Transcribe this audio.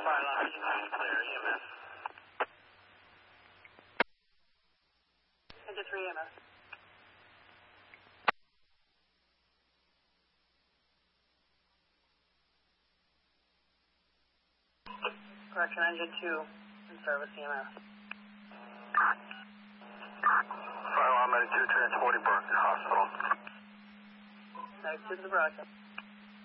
Fire line, clear, EMS. Into 3 EMS. Correction, engine 2 in service EMS. Fire line, medic 2, transporting Burke to hospital. Medic 2 to the broadcast.